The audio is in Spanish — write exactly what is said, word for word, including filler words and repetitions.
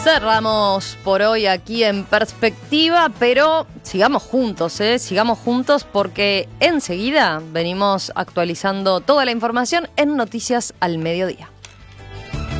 Cerramos por hoy aquí en Perspectiva, pero sigamos juntos, ¿eh? Sigamos juntos porque enseguida venimos actualizando toda la información en Noticias al Mediodía.